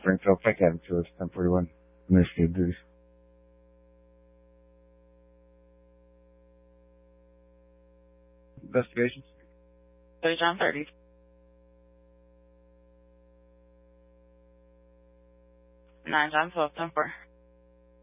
Springfield, Pike Avenue, 1041. Administrative duties. Investigations? 30 John 30. 9 John 12, 10-4.